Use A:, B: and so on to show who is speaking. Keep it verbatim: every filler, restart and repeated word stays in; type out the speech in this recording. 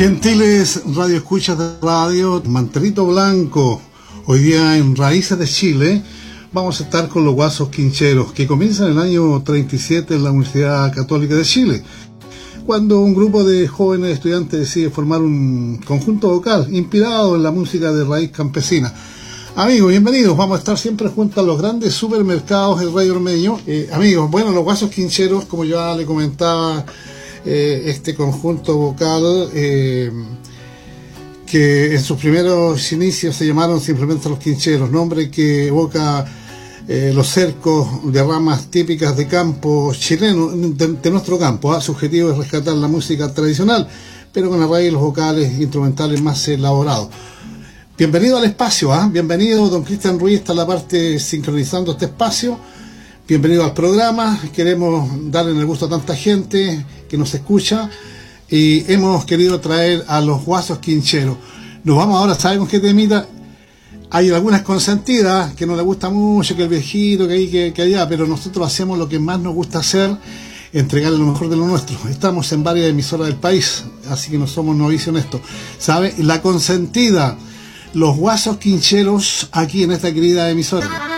A: Gentiles radio escuchas de radio Mantelito Blanco, hoy día en Raíces de Chile vamos a estar con los Guasos Quincheros, que comienzan en el año treinta y siete en la Universidad Católica de Chile, cuando un grupo de jóvenes estudiantes decide formar un conjunto vocal inspirado en la música de raíz campesina. Amigos, bienvenidos, vamos a estar siempre junto a los grandes supermercados del Radio Ormeño. Eh, amigos, bueno, los Guasos Quincheros, como ya le comentaba, eh, este conjunto vocal eh, que en sus primeros inicios se llamaron simplemente los Quincheros, nombre que evoca eh, los cercos de ramas típicas de campo chileno, de, de nuestro campo. ¿eh? Su objetivo es rescatar la música tradicional, pero con arraigos vocales instrumentales más elaborados. Bienvenido al espacio, ¿eh? Bienvenido, don Cristian Ruiz, está en la parte sincronizando este espacio. Bienvenido al programa. Queremos darle el gusto a tanta gente que nos escucha y hemos querido traer a los Guasos Quincheros. Nos vamos ahora, ¿sabemos qué temita? Hay algunas consentidas que no les gusta mucho, que el viejito, que ahí, que, que allá, pero nosotros hacemos lo que más nos gusta hacer, entregarle lo mejor de lo nuestro. Estamos en varias emisoras del país, así que no somos novicios en esto. ¿Sabe? La consentida, los Guasos Quincheros, aquí en esta querida emisora.